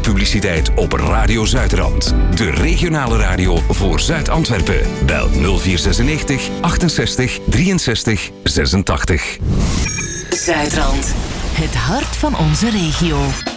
publiciteit op Radio Zuidrand. De regionale radio voor Zuid-Antwerpen. Bel 0496 68 63 86. Zuidrand. Het hart van onze regio.